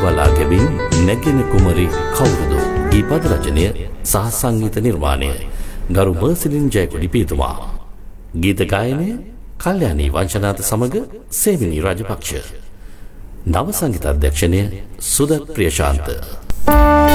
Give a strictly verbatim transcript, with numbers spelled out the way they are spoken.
බලා ගැබින් නැගෙන කුමරි කවුරුද? ఈ පද රචනය සහ සංගීත නිර්මාණය ගරු මර්සිලින් ජයකොඩි පියතුමා. ගීත ගායනය කල්යාණී වංශනාත සමග සේවිනී රාජපක්ෂ. නව සංගීත අධ්‍යක්ෂණය සුදත් ප්‍රියශාන්ත.